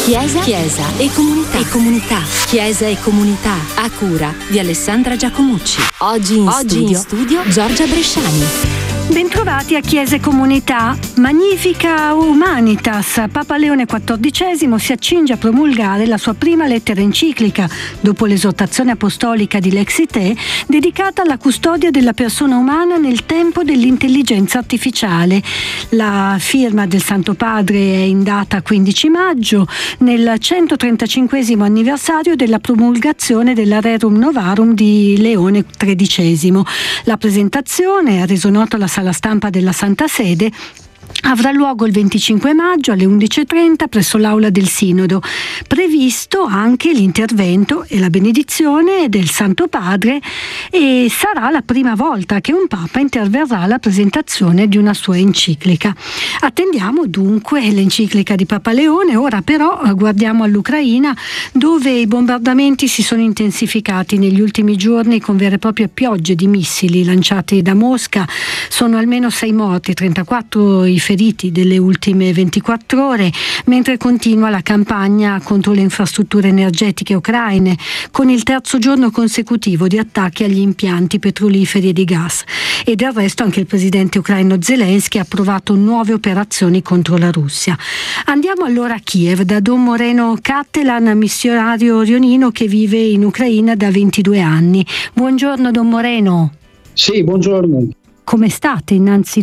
Chiesa e comunità. Chiesa e comunità, a cura di Alessandra Giacomucci. Oggi in studio Giorgia Bresciani. Bentrovati a Chiesa e Comunità. Magnifica Humanitas. Papa Leone XIV si accinge a promulgare la sua prima lettera enciclica, dopo l'esortazione apostolica di Lexite, dedicata alla custodia della persona umana nel tempo dell'intelligenza artificiale. La firma del Santo Padre è in data 15 maggio, nel 135° anniversario della promulgazione della Rerum Novarum di Leone XIII. La presentazione, ha reso noto alla Sala Stampa della Santa Sede, avrà luogo il 25 maggio alle 11:30 presso l'Aula del Sinodo. Previsto anche l'intervento e la benedizione del Santo Padre, e sarà la prima volta che un Papa interverrà alla presentazione di una sua enciclica. Attendiamo dunque l'enciclica di Papa Leone. Ora però guardiamo all'Ucraina, dove i bombardamenti si sono intensificati negli ultimi giorni con vere e proprie piogge di missili lanciati da Mosca. Sono almeno 6 morti, 34 i feriti delle ultime 24 ore, mentre continua la campagna contro le infrastrutture energetiche ucraine, con il terzo giorno consecutivo di attacchi agli impianti petroliferi e di gas. E del resto anche il presidente ucraino Zelensky ha approvato nuove operazioni contro la Russia. Andiamo allora a Kiev da Don Moreno Cattelan, missionario rionino che vive in Ucraina da 22 anni. Buongiorno Don Moreno. Sì, buongiorno. Come state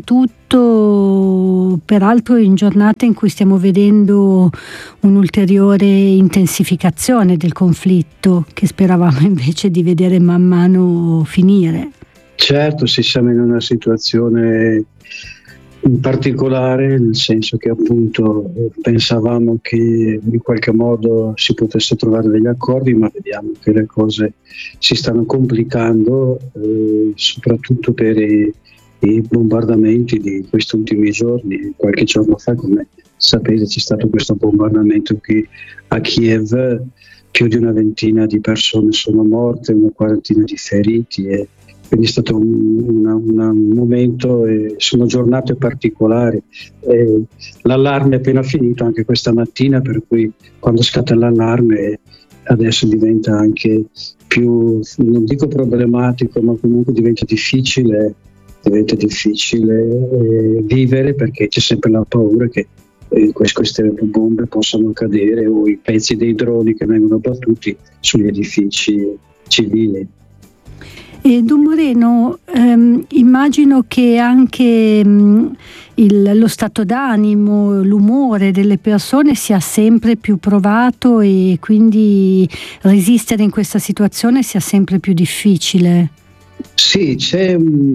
innanzitutto, peraltro in giornate in cui stiamo vedendo un'ulteriore intensificazione del conflitto che speravamo invece di vedere man mano finire? Certo, siamo in una situazione in particolare, nel senso che appunto pensavamo che in qualche modo si potesse trovare degli accordi, ma vediamo che le cose si stanno complicando, soprattutto per i bombardamenti di questi ultimi giorni. Qualche giorno fa, come sapete, c'è stato questo bombardamento qui a Kiev, più di una ventina di persone sono morte, una quarantina di feriti, e quindi è stato un momento, sono giornate particolari. L'allarme è appena finito anche questa mattina, per cui quando scatta l'allarme adesso diventa anche più, non dico problematico, ma comunque diventa difficile vivere, perché c'è sempre la paura che queste bombe possano cadere, o i pezzi dei droni che vengono battuti sugli edifici civili. Don Moreno, immagino che anche lo stato d'animo, l'umore delle persone sia sempre più provato, e quindi resistere in questa situazione sia sempre più difficile. Sì, c'è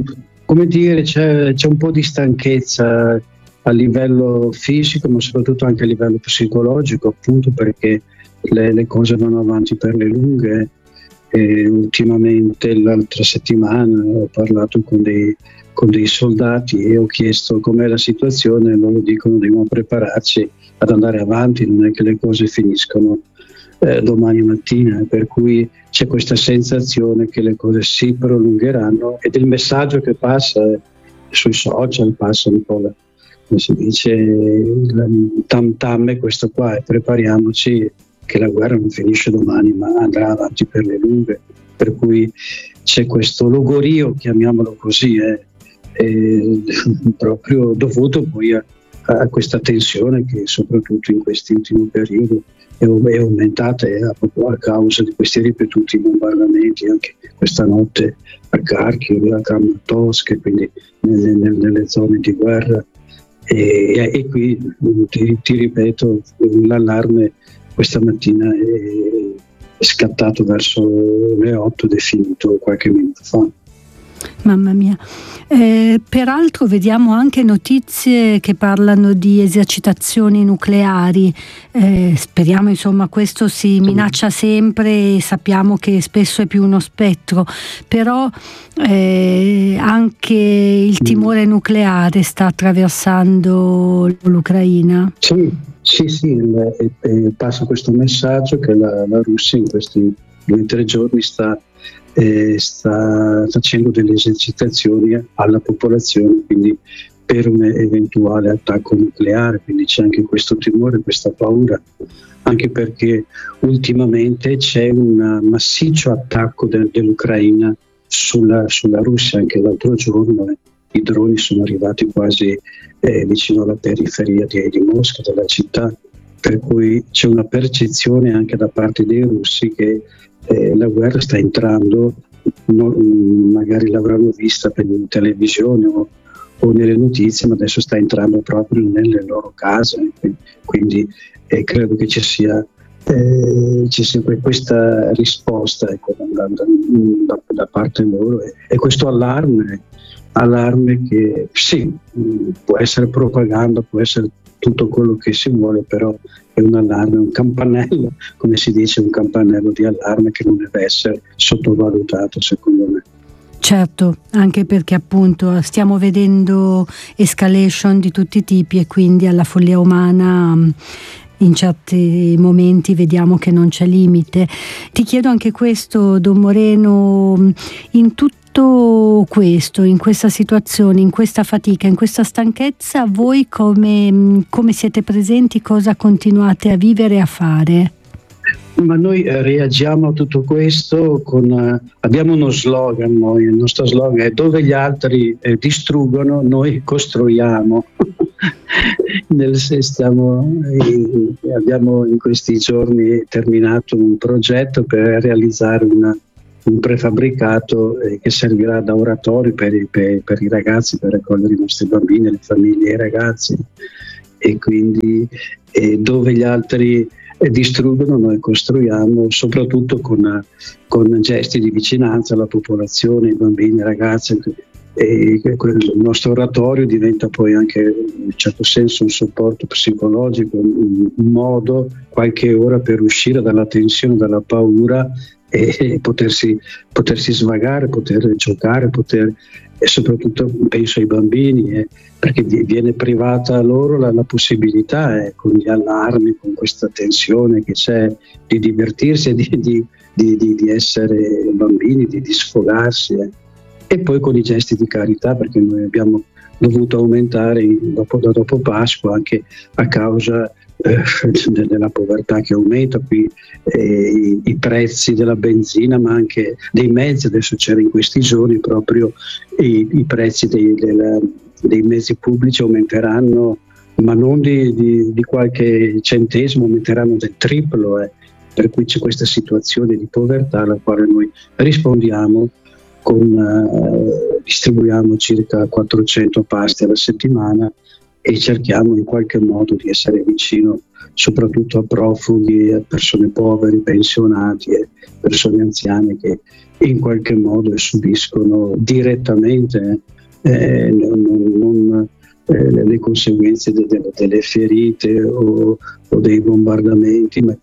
un po' di stanchezza a livello fisico, ma soprattutto anche a livello psicologico, appunto perché le cose vanno avanti per le lunghe. E ultimamente, l'altra settimana, ho parlato con dei soldati e ho chiesto com'è la situazione, e loro dicono dobbiamo prepararci ad andare avanti, non è che le cose finiscono domani mattina, per cui c'è questa sensazione che le cose si prolungheranno, ed il messaggio che passa sui social, passa un po' come si dice, il tam tam è questo qua, e prepariamoci che la guerra non finisce domani, ma andrà avanti per le lunghe, per cui c'è questo logorio, chiamiamolo così, proprio dovuto poi a questa tensione che soprattutto in questi ultimi periodi è aumentata, proprio a causa di questi ripetuti bombardamenti, anche questa notte a Kharkiv, a Kramatorsk, quindi nelle zone di guerra. E qui ti ripeto, l'allarme questa mattina è scattato verso le 8 ed è finito qualche minuto fa. Mamma mia. Peraltro vediamo anche notizie che parlano di esercitazioni nucleari. Speriamo, insomma, questo si minaccia sempre, e sappiamo che spesso è più uno spettro, però anche il timore nucleare sta attraversando l'Ucraina. Sì, passa questo messaggio che la Russia in questi 2 o 3 giorni sta facendo delle esercitazioni alla popolazione, quindi per un eventuale attacco nucleare, quindi c'è anche questo timore, questa paura, anche perché ultimamente c'è un massiccio attacco dell'Ucraina sulla Russia. Anche l'altro giorno i droni sono arrivati quasi vicino alla periferia di Mosca, della città, per cui c'è una percezione anche da parte dei russi che la guerra sta entrando, magari l'avranno vista in televisione o nelle notizie, ma adesso sta entrando proprio nelle loro case, quindi credo che ci sia questa risposta, ecco, da parte loro, e questo allarme che sì, può essere propaganda, può essere tutto quello che si vuole, però è un allarme, un campanello, come si dice, un campanello di allarme che non deve essere sottovalutato, secondo me. Certo, anche perché appunto stiamo vedendo escalation di tutti i tipi e quindi alla follia umana in certi momenti vediamo che non c'è limite. Ti chiedo anche questo, Don Moreno, in tutto questo, in questa situazione, in questa fatica, in questa stanchezza, voi come siete presenti, cosa continuate a vivere e a fare? Ma noi reagiamo a tutto questo abbiamo uno slogan, il nostro slogan è: dove gli altri distruggono, noi costruiamo. Abbiamo in questi giorni terminato un progetto per realizzare un prefabbricato che servirà da oratorio per i ragazzi, per raccogliere i nostri bambini, le famiglie e i ragazzi, e quindi dove gli altri distruggono noi costruiamo, soprattutto con gesti di vicinanza alla popolazione, ai bambini, ai ragazzi, e il nostro oratorio diventa poi anche in un certo senso un supporto psicologico, un modo, qualche ora per uscire dalla tensione, dalla paura e potersi svagare, poter giocare, e soprattutto penso ai bambini, perché viene privata loro la possibilità, con gli allarmi, con questa tensione che c'è, di divertirsi e di essere bambini, di sfogarsi, e poi con i gesti di carità, perché noi abbiamo dovuto aumentare dopo Pasqua, anche a causa della povertà che aumenta qui, i prezzi della benzina, ma anche dei mezzi. Adesso c'era in questi giorni proprio i prezzi dei mezzi pubblici aumenteranno, ma non di qualche centesimo, aumenteranno del triplo, per cui c'è questa situazione di povertà alla quale noi rispondiamo distribuiamo circa 400 pasti alla settimana e cerchiamo in qualche modo di essere vicino soprattutto a profughi, a persone povere, pensionati e persone anziane che in qualche modo subiscono direttamente non le conseguenze delle ferite o dei bombardamenti, ma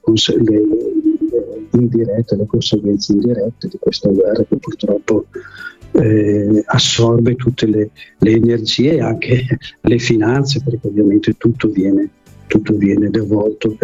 le conseguenze indirette di questa guerra che purtroppo assorbe tutte le energie e anche le finanze, perché ovviamente tutto viene devoluto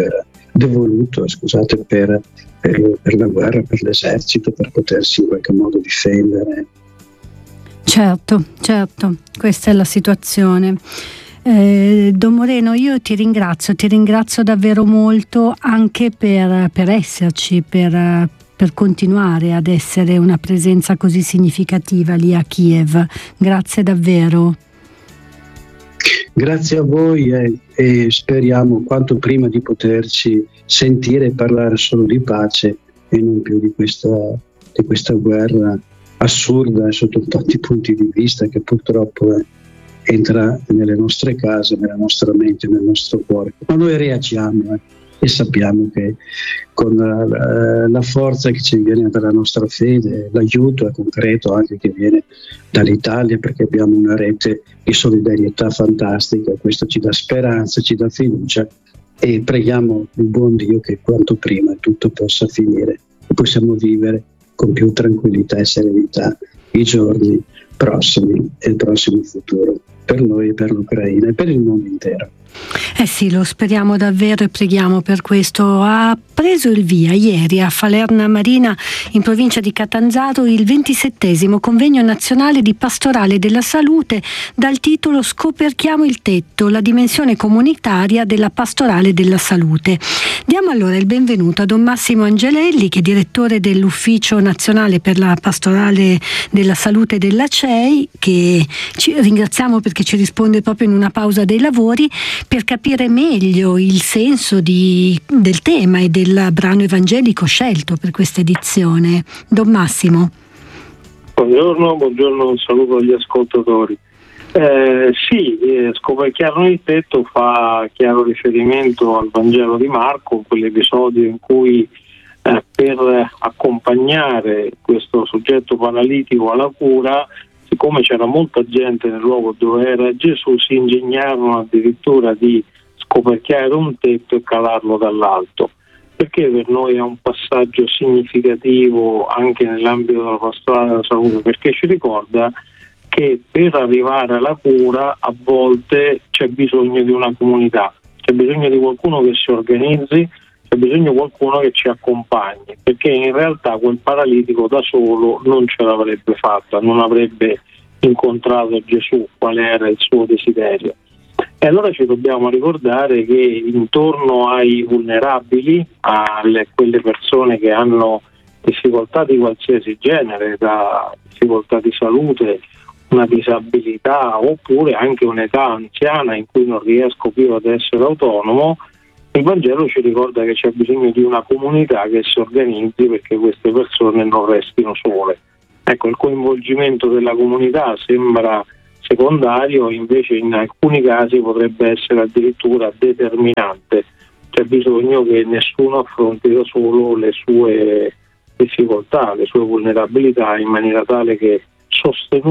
per la guerra, per l'esercito, per potersi in qualche modo difendere. Certo, questa è la situazione. Don Moreno, io ti ringrazio davvero molto anche per esserci, per continuare ad essere una presenza così significativa lì a Kiev. Grazie davvero. Grazie a voi e speriamo quanto prima di poterci sentire e parlare solo di pace e non più di questa guerra assurda sotto tanti punti di vista, che purtroppo entra nelle nostre case, nella nostra mente, nel nostro cuore. Ma noi reagiamo e sappiamo che con la forza che ci viene dalla nostra fede, l'aiuto è concreto anche che viene dall'Italia, perché abbiamo una rete di solidarietà fantastica. Questo ci dà speranza, ci dà fiducia, e preghiamo il buon Dio che quanto prima tutto possa finire e possiamo vivere con più tranquillità e serenità i giorni prossimi e il prossimo futuro per noi, per l'Ucraina e per il mondo intero. Sì, lo speriamo davvero e preghiamo per questo. Ha preso il via ieri a Falerna Marina, in provincia di Catanzaro, il 27° convegno nazionale di pastorale della salute dal titolo Scoperchiamo il tetto, la dimensione comunitaria della pastorale della salute. Diamo allora il benvenuto a Don Massimo Angelelli, che è direttore dell'Ufficio Nazionale per la Pastorale della Salute della CEI, che ringraziamo perché ci risponde proprio in una pausa dei lavori, per capire meglio il senso del tema e del brano evangelico scelto per questa edizione. Don Massimo. Buongiorno, un saluto agli ascoltatori. Scoperchiamo il tetto fa chiaro riferimento al Vangelo di Marco, quell'episodio in cui per accompagnare questo soggetto paralitico alla cura, siccome c'era molta gente nel luogo dove era Gesù, si ingegnarono addirittura di scoperchiare un tetto e calarlo dall'alto. Perché per noi è un passaggio significativo anche nell'ambito della pastorale della salute? Perché ci ricorda che per arrivare alla cura a volte c'è bisogno di una comunità, c'è bisogno di qualcuno che si organizzi, c'è bisogno di qualcuno che ci accompagni, perché in realtà quel paralitico da solo non ce l'avrebbe fatta, non avrebbe incontrato Gesù, qual era il suo desiderio. E allora ci dobbiamo ricordare che intorno ai vulnerabili, a quelle persone che hanno difficoltà di qualsiasi genere, da difficoltà di salute, una disabilità oppure anche un'età anziana in cui non riesco più ad essere autonomo, il Vangelo ci ricorda che c'è bisogno di una comunità che si organizzi perché queste persone non restino sole. Ecco, il coinvolgimento della comunità sembra secondario, invece in alcuni casi potrebbe essere addirittura determinante. C'è bisogno che nessuno affronti da solo le sue difficoltà, le sue vulnerabilità in maniera tale che sostenuto